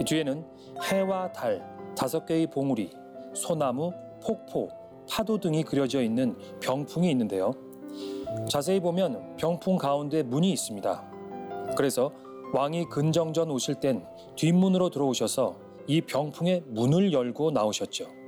이 뒤에는 해와 달, 5개의 봉우리, 소나무, 폭포, 파도 등이 그려져 있는 병풍이 있는데요. 자세히 보면 병풍 가운데 문이 있습니다. 그래서 왕이 근정전 오실 땐 뒷문으로 들어오셔서 이 병풍의 문을 열고 나오셨죠.